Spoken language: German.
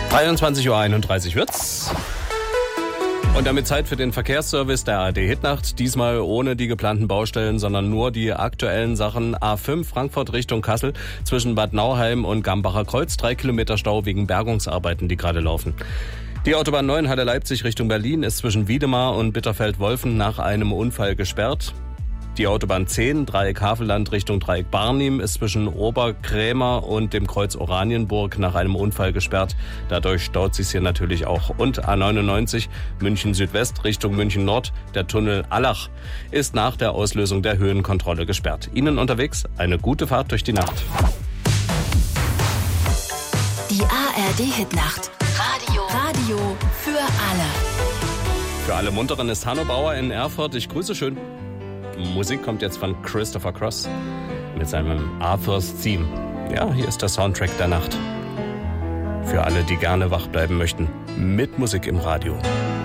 23:31 Uhr wird's. Und damit Zeit für den Verkehrsservice der ARD Hitnacht. Diesmal ohne die geplanten Baustellen, sondern nur die aktuellen Sachen. A5 Frankfurt Richtung Kassel zwischen Bad Nauheim und Gambacher Kreuz. 3 Kilometer Stau wegen Bergungsarbeiten, die gerade laufen. Die Autobahn 9 Halle Leipzig Richtung Berlin ist zwischen Wiedemar und Bitterfeld-Wolfen nach einem Unfall gesperrt. Die Autobahn 10 Dreieck Havelland Richtung Dreieck Barnim ist zwischen Oberkrämer und dem Kreuz Oranienburg nach einem Unfall gesperrt. Dadurch staut sich hier natürlich auch. Und A99 München Südwest Richtung München Nord. Der Tunnel Allach ist nach der Auslösung der Höhenkontrolle gesperrt. Ihnen unterwegs eine gute Fahrt durch die Nacht. Die ARD Hitnacht. Radio für alle. Für alle Munteren ist Hanno Bauer in Erfurt. Ich grüße schön. Musik kommt jetzt von Christopher Cross mit seinem Arthur's Theme. Ja, hier ist der Soundtrack der Nacht. Für alle, die gerne wach bleiben möchten, mit Musik im Radio.